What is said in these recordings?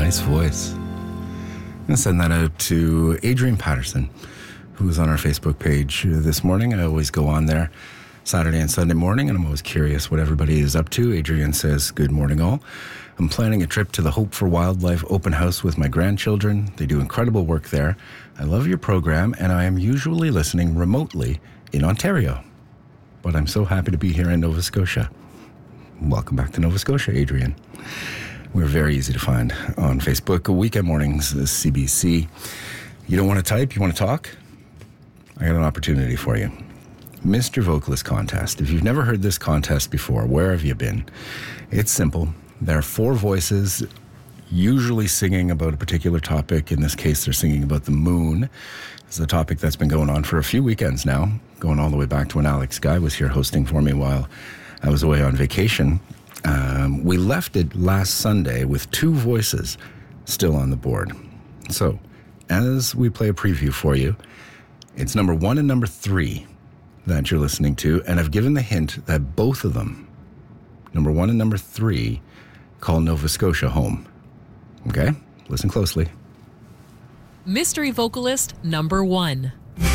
nice voice. I'm going to send that out to Adrian Patterson, who was on our Facebook page this morning. I always go on there Saturday and Sunday morning, and I'm always curious what everybody is up to. Adrian says, good morning all. I'm planning a trip to the Hope for Wildlife open house with my grandchildren. They do incredible work there. I love your program, and I am usually listening remotely in Ontario. But I'm so happy to be here in Nova Scotia. Welcome back to Nova Scotia, Adrian. We're very easy to find on Facebook. Weekend mornings, CBC. You don't want to type? You want to talk? I got an opportunity for you. Mr. Vocalist Contest. If you've never heard this contest before, where have you been? It's simple. There are 4 voices, usually singing about a particular topic. In this case, they're singing about the moon. It's a topic that's been going on for a few weekends now, going all the way back to when Alex Guy was here hosting for me while I was away on vacation. We left it last Sunday with 2 voices still on the board. So, as we play a preview for you, it's number 1 and number 3 that you're listening to, and I've given the hint that both of them, number 1 and number 3, call Nova Scotia home. Okay? Listen closely. Mystery vocalist number 1.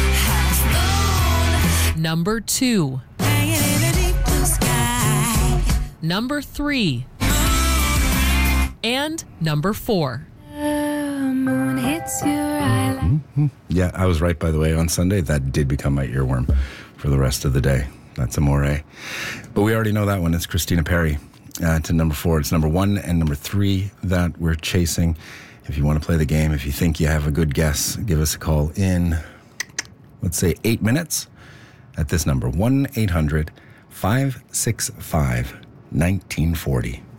Number 2. Number 3. And number 4. Yeah, I was right, by the way. On Sunday, that did become my earworm for the rest of the day. That's Amore. But we already know that one. It's Christina Perri. To number 4. It's number 1 and number 3 that we're chasing. If you want to play the game, if you think you have a good guess, give us a call in, let's say, 8 minutes at this number, 1-800-565-1940.